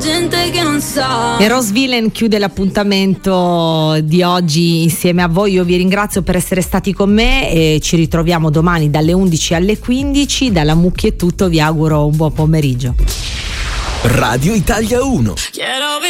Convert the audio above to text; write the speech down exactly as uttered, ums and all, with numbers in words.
gente che non sa. E Rose Villain chiude l'appuntamento di oggi insieme a voi. Io vi ringrazio per essere stati con me e ci ritroviamo domani dalle undici alle quindici. Dalla Mucchi è tutto, vi auguro un buon pomeriggio. Radio Italia uno.